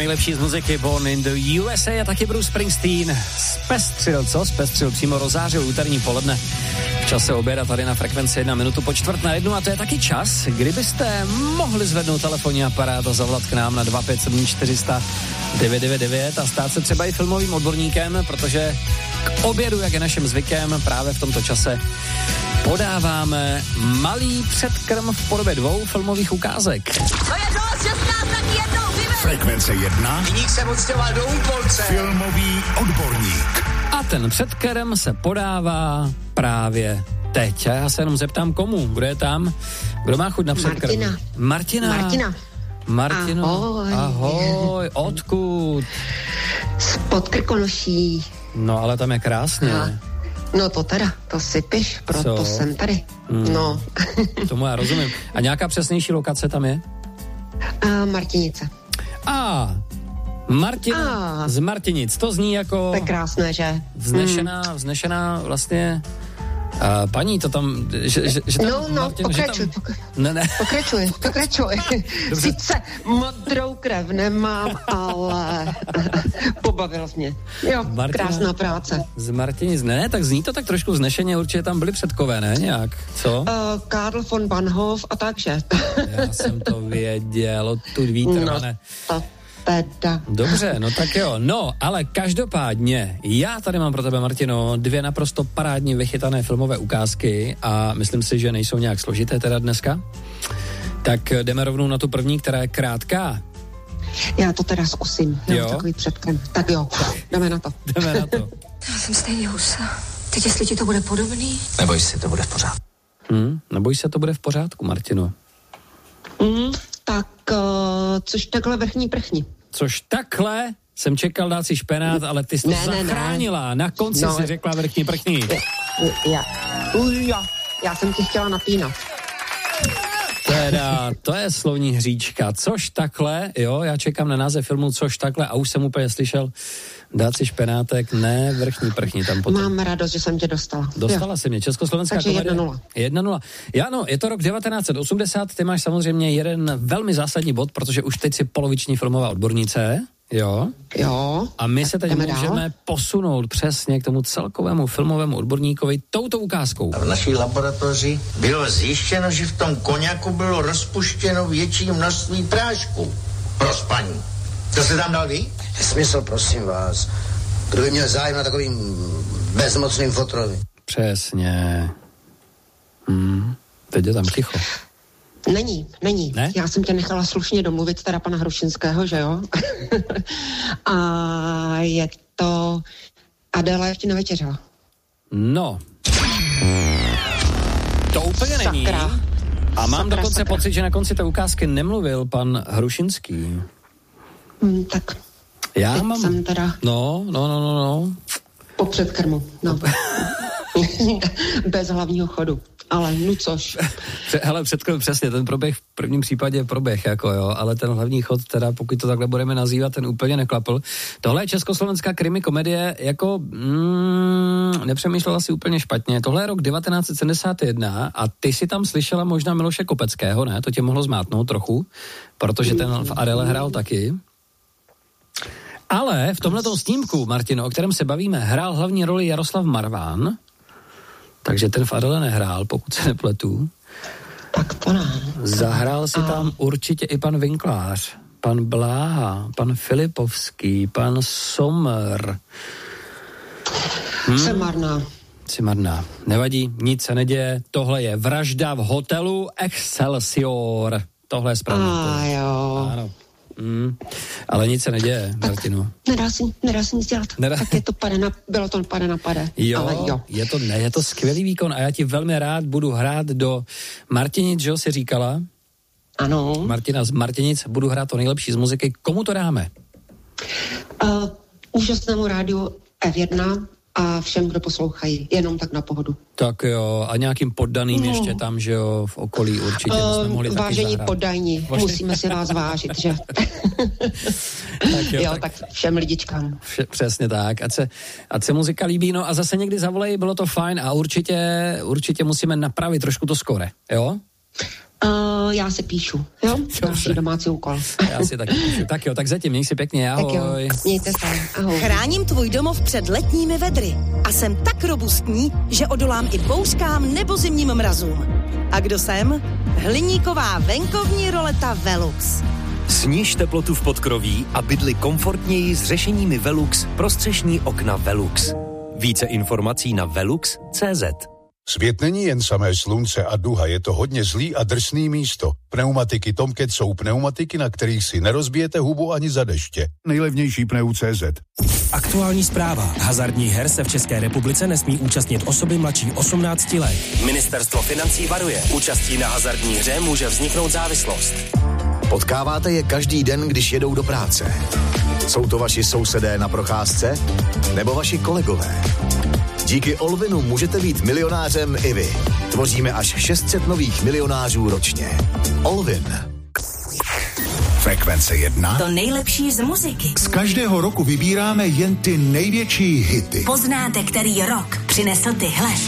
nejlepší z muziky, Born in the USA a taky Bruce Springsteen zpestřil, přímo rozářil úterní poledne v čase oběda tady na Frekvenci 1 minutu po 1:45 a to je taky čas, kdybyste mohli zvednout telefonní aparát a zavolat k nám na 2574 400 999 a stát se třeba i filmovým odborníkem, protože k obědu, jak je naším zvykem, právě v tomto čase podáváme malý předkrm v podobě 2 filmových ukázek. To je dost, 16 taky jednou, vyber! Frekvence 1. Viník se odstěhoval do Úpolce. Filmový odborník. A ten předkrm se podává právě teď. A já se jenom zeptám komu, kdo je tam, kdo má chuť na předkrm. Martino. Ahoj, odkud? Z Podkrkonoší. No, ale tam je krásně. No to teda, to sypiš, proto jsem tady. No. Tomu já rozumím. A nějaká přesnější lokace tam je? Martinice. Martina z Martinic, to zní jako... To je krásné, že? Vznešená vlastně... paní, to tam... Že tam Martin, pokračuj. Pokračuj. Sice modrou krev nemám, ale pobavil mě. Jo, Martina, krásná práce. Z Martinic, ne, tak zní to tak trošku vznešeně, určitě tam byli předkové, ne, nějak, co? Karl von Bahnhof a takže. Já jsem to věděl, odtud výtrvané. No, teda. Dobře, no tak jo. No, ale každopádně, já tady mám pro tebe, Martino, 2 naprosto parádně vychytané filmové ukázky a myslím si, že nejsou nějak složité teda dneska. Tak jdeme rovnou na tu první, která je krátká. Já to teda zkusím. Jo? Takový předkrem. Tak jo, jdeme na to. Já jsem stejně husa. Teď jestli ti to bude podobný? Neboj se, to bude v pořádku. Neboj se, to bude v pořádku, Martino. Tak, což takhle vrchní prchni. Což takhle jsem čekal dát si špenát, ale ty jsi to zachránila. Na konci si řekla vrchní prchni. Já jsem ti chtěla napínat. Teda, to je slovní hříčka. Což takhle, jo, já čekám na název filmu Což takhle a už jsem úplně slyšel dát si špenátek, ne vrchní prchni tam potom. Mám radost, že jsem tě dostala. Dostala jsi mě, československá komedie. 1-0. Já no, je to rok 1980, ty máš samozřejmě jeden velmi zásadní bod, protože už teď si poloviční filmová odbornice, jo. A my se teď můžeme posunout přesně k tomu celkovému filmovému odborníkovi touto ukázkou. V naší laboratoři bylo zjištěno, že v tom koněku bylo rozpuštěno větší množství prášku pro spaní. Co se tam dal ví? Nesmysl, prosím vás. Kdo by měl zájem na takovým bezmocným fotrovi? Přesně. Teď je tam ticho. Není. Ne? Já jsem tě nechala slušně domluvit, teda pana Hrušinského, že jo? A je to Adéla ještě nevečeřela. No. To úplně není. A mám dokonce pocit, že na konci té ukázky nemluvil pan Hrušinský. Tak. Já mám... Jsem teda... No. Po předkrmu, no. Bez hlavního chodu. Ale no což. Hele, předkrm přesně, ten proběh v prvním případě proběh, jako jo, ale ten hlavní chod, teda pokud to takhle budeme nazývat, ten úplně neklapl. Tohle je československá krimi komedie, jako nepřemýšlela si úplně špatně. Tohle je rok 1971 a ty si tam slyšela možná Miloše Kopeckého, ne? To tě mohlo zmátnout trochu, protože ten v Adele hrál taky. Ale v tomhletom snímku, Martino, o kterém se bavíme, hrál hlavní roli Jaroslav Marván, takže ten v Adele nehrál, pokud se nepletu. Tak to ne. Zahrál si tam určitě i pan Vinklář, pan Bláha, pan Filipovský, pan Sommer. Jsi marná. Nevadí, nic se neděje. Tohle je Vražda v hotelu Excelsior. Tohle je správně. Jo. Ano. Ale nic se neděje, Martinu. Nedá se nic dělat. Tak je to bylo to pade na pade. Jo. Je to skvělý výkon a já ti velmi rád budu hrát do Martinic, že jo, si říkala? Ano. Martina z Martinic, budu hrát to nejlepší z muziky. Komu to dáme? Úžasnému rádiu F1 a všem, kdo poslouchají, jenom tak na pohodu. Tak jo, a nějakým poddaným ještě tam, že jo, v okolí určitě jsme mohli taky vážení zahrát. Poddajní, musíme si vás vážit, že? tak všem lidičkám. Přesně tak, ať se muzika líbí, no a zase někdy zavolej, bylo to fajn a určitě musíme napravit trošku to skóre, jo? Já si píšu, jo? Další domácí úkol. Já si taky píšu. Tak jo, tak zatím, měj si pěkně, ahoj. Tak jo, mějte se, ahoj. Chráním tvůj domov před letními vedry a jsem tak robustní, že odolám i bouřkám nebo zimním mrazům. A kdo jsem? Hliníková venkovní roleta Velux. Sníž teplotu v podkroví a bydli komfortněji s řešeními Velux pro střešní okna Velux. Více informací na velux.cz. Svět není jen samé slunce a duha, je to hodně zlý a drsný místo. Pneumatiky Tomcat jsou pneumatiky, na kterých si nerozbijete hubu ani za deště. Nejlevnější pneu.cz. Aktuální zpráva. Hazardních her se v České republice nesmí účastnit osoby mladší 18 let. Ministerstvo financí varuje. Účastí na hazardní hře může vzniknout závislost. Potkáváte je každý den, když jedou do práce. Jsou to vaši sousedé na procházce? Nebo vaši kolegové? Díky Olvinu můžete být milionářem i vy. Tvoříme až 600 nových milionářů ročně. Olvin. Frekvence 1. To nejlepší z muziky. Z každého roku vybíráme jen ty největší hity. Poznáte, který rok přinesl tyhle.